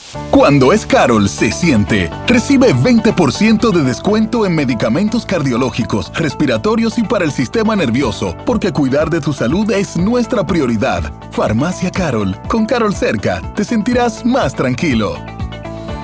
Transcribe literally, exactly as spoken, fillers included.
Cuando es Carol, se siente. Recibe veinte por ciento de descuento en medicamentos cardiológicos, respiratorios y para el sistema nervioso, porque cuidar de tu salud es nuestra prioridad. Farmacia Carol. Con Carol cerca, te sentirás más tranquilo.